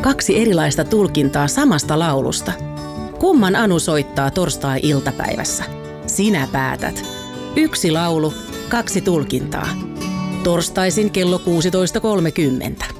2 erilaista tulkintaa samasta laulusta. Kumman Anu soittaa torstai-iltapäivässä? Sinä päätät. 1 laulu, 2 tulkintaa. Torstaisin kello 16.30.